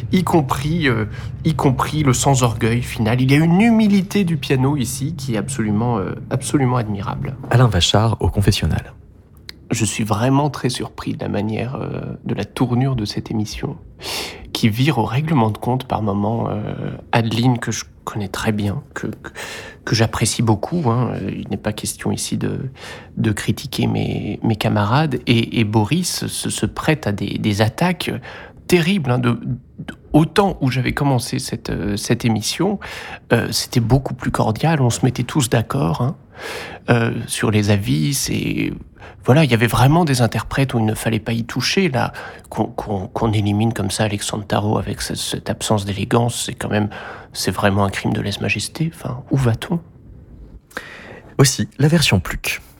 y compris le sans-orgueil final. Il y a une humilité du piano ici qui est absolument admirable. Alain Vachard au confessionnal. Je suis vraiment très surpris de la manière, de la tournure de cette émission, qui vire au règlement de compte par moments. Adeline, que je connais très bien, que j'apprécie beaucoup, hein. Il n'est pas question ici de critiquer mes camarades. Et Boris se prête à des attaques terribles, hein, autant où j'avais commencé cette émission, c'était beaucoup plus cordial, on se mettait tous d'accord, hein, sur les avis. Voilà, il y avait vraiment des interprètes où il ne fallait pas y toucher. Là, qu'on élimine comme ça Alexandre Tarot avec cette absence d'élégance, c'est vraiment un crime de lèse-majesté. Enfin, où va-t-on ? Aussi, la version Pluck.